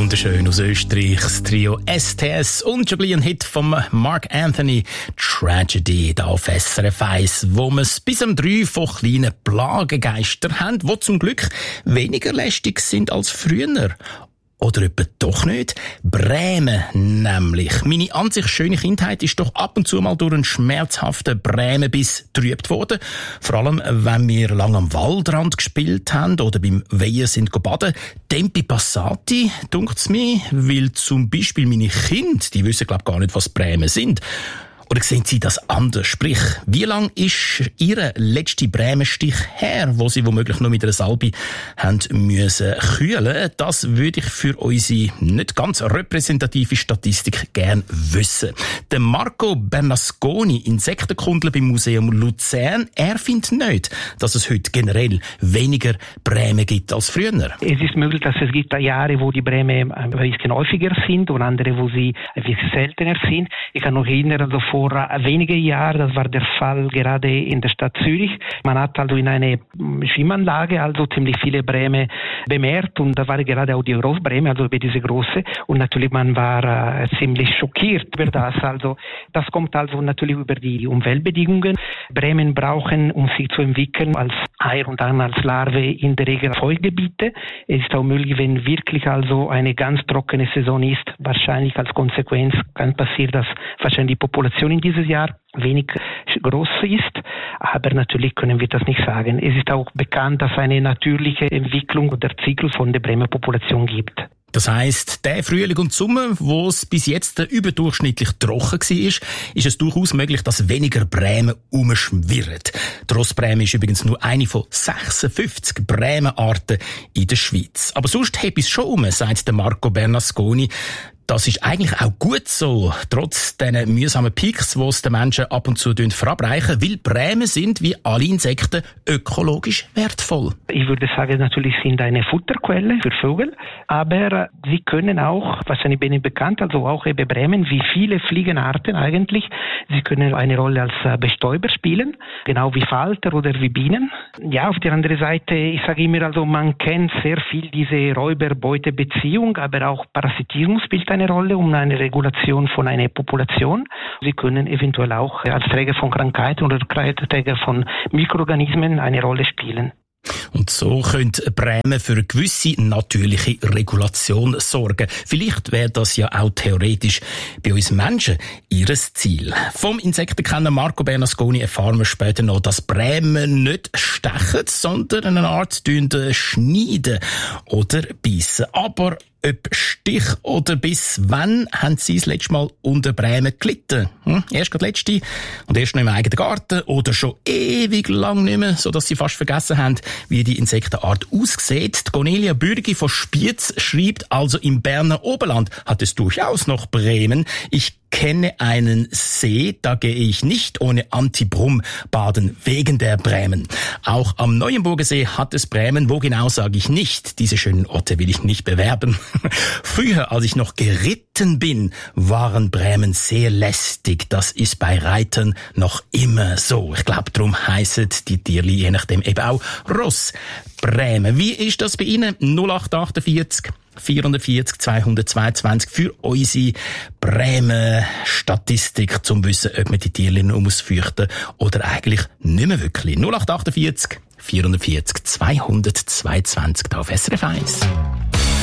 Wunderschön aus Österreich, das Trio STS und schon ein Hit vom Mark Anthony, Tragedy, da auf SRF 1, wo wir es bis um 3 von kleinen Plagengeistern haben, die zum Glück weniger lästig sind als früher. Oder etwa doch nicht? Bremen nämlich. Meine an sich schöne Kindheit ist doch ab und zu mal durch einen schmerzhaften Bremenbiss getrübt worden. Vor allem, wenn wir lang am Waldrand gespielt haben oder beim Weihen sind baden. Tempi passati, dunkt's mir, weil zum Beispiel meine Kinder, die wissen glaub gar nicht, was Bremen sind. Oder sehen Sie das anders? Sprich, wie lang ist Ihr letzter Bremenstich her, wo Sie womöglich nur mit einer Salbe haben müssen kühlen? Das würde ich für unsere nicht ganz repräsentative Statistik gern wissen. Der Marco Bernasconi, Insektenkundler beim Museum Luzern, er findet nicht, dass es heute generell weniger Bremen gibt als früher. Es ist möglich, dass es gibt Jahre, wo die Bremen ein bisschen häufiger sind und andere, wo sie ein bisschen seltener sind. Ich kann noch erinnern, also vor wenigen Jahren, das war der Fall gerade in der Stadt Zürich. Man hat also in einer Schwimmanlage also ziemlich viele Bremen bemerkt und da war gerade auch die Großbreme, also über diese große, und natürlich man war ziemlich schockiert über das. Also das kommt also natürlich über die Umweltbedingungen. Bremen brauchen, um sich zu entwickeln, als Ei und dann als Larve in der Regel Feuchtgebiete. Es ist auch möglich, wenn wirklich also eine ganz trockene Saison ist, wahrscheinlich als Konsequenz kann passieren, dass wahrscheinlich die Population in dieses Jahr wenig groß ist, aber natürlich können wir das nicht sagen. Es ist auch bekannt, dass eine natürliche Entwicklung oder Zyklus von der Bremer Population gibt. Das heisst, der Frühling und Sommer, wo es bis jetzt überdurchschnittlich trocken war, ist es durchaus möglich, dass weniger Bremen umschwirren. Die Rossbreme ist übrigens nur eine von 56 Bremenarten in der Schweiz. Aber sonst heb es schon sagt der Marco Bernasconi. Das ist eigentlich auch gut so, trotz diesen mühsamen Peaks, die es den Menschen ab und zu verabreichen, weil Bremen sind, wie alle Insekten, ökologisch wertvoll. Ich würde sagen, natürlich sind eine Futterquelle für Vögel, aber sie können auch, wahrscheinlich bin ich bekannt, also auch eben Bremen, wie viele Fliegenarten eigentlich, sie können eine Rolle als Bestäuber spielen, genau wie Falter oder wie Bienen. Ja, auf der anderen Seite, ich sage immer, also man kennt sehr viel diese Räuber-Beute-Beziehung, aber auch Parasitismus spielt eine Rolle um eine Regulation von einer Population. Sie können eventuell auch als Träger von Krankheiten oder Träger von Mikroorganismen eine Rolle spielen. Und so könnte Bremen für eine gewisse natürliche Regulation sorgen. Vielleicht wäre das ja auch theoretisch bei uns Menschen ihres Ziel. Vom Insektenkenner Marco Bernasconi erfahren wir später noch, dass Bremen nicht stechen, sondern eine Art schneiden oder beißen. Aber ob Stich oder Biss, wann haben Sie das letzte Mal unter Bremen gelitten? Erst gerade letzte und erst noch im eigenen Garten oder schon ewig lang nicht mehr, sodass Sie fast vergessen haben, wie die Insektenart aussieht. Die Cornelia Bürgi von Spiez schreibt, also im Berner Oberland hat es durchaus noch Bremen. Ich kenne einen See, da gehe ich nicht ohne Antibrum baden, wegen der Bremen. Auch am Neuenburger See hat es Bremen, wo genau sage ich nicht. Diese schönen Orte will ich nicht bewerben. Früher, als ich noch geritten bin, waren Bremen sehr lästig. Das ist bei Reitern noch immer so. Ich glaube, darum heissen die Tierli je nachdem eben auch Ross Bremen. Wie ist das bei Ihnen? 0848 440 222 für unsere Bremen-Statistik, zum wissen, ob man die Tierchen ausfürchten oder eigentlich nicht mehr wirklich. 0848 440 222 auf SRF 1.